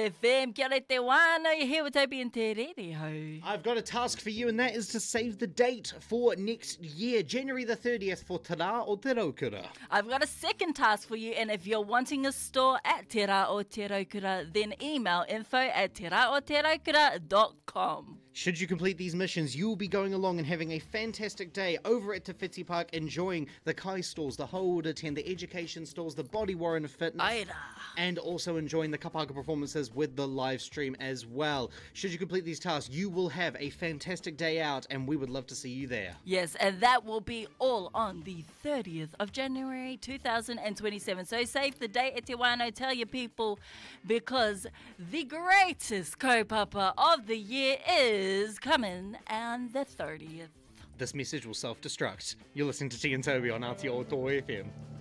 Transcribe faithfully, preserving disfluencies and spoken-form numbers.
F M. Kia ora te wāna, you're here with Toby and Te Rere Hau. I've got a task for you, and that is to save the date for next year, January the thirtieth, for Te Rā o Te Raukura. I've got a second task for you, and if you're wanting a store at Te Rā o Te Raukura, then email info at te rā o te raukura dot com. Should you complete these missions, you will be going along and having a fantastic day over at Te Whiti Park, enjoying the Kai stalls, the Haura ten, the education stalls, the Body Warren Fitness, Aira. and also enjoying the kapaka performances with the live stream as well. Should you complete these tasks, you will have a fantastic day out, and we would love to see you there. Yes, and that will be all on the thirtieth of January two thousand twenty-seven. So save the date, e te wānau, tell your people, because the greatest kaupapa of the year is coming on the thirtieth. This message will self-destruct. You're listening to T and Toby on Aotearoa F M.